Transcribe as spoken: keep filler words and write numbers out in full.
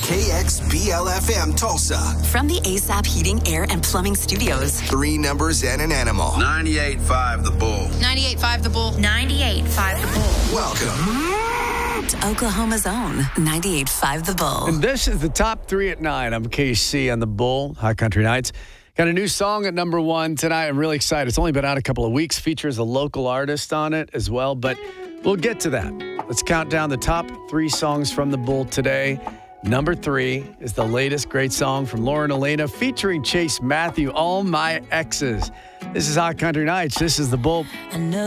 K X B L F M Tulsa. From the A S A P Heating, Air, and Plumbing Studios. Three numbers and an animal. ninety-eight point five The Bull. ninety-eight point five The Bull. ninety-eight point five The Bull. Welcome to Oklahoma's own ninety-eight point five The Bull. And this is the top three at nine. I'm K C on The Bull, Hot Country Nights. Got a new song at number one tonight. I'm really excited. It's only been out a couple of weeks. Features a local artist on it as well, but we'll get to that. Let's count down the top three songs from The Bull today. Number three is the latest great song from Lauren Elena featuring Chase Matthew, All My Exes. This is Hot Country Nights. This is The Bull. I know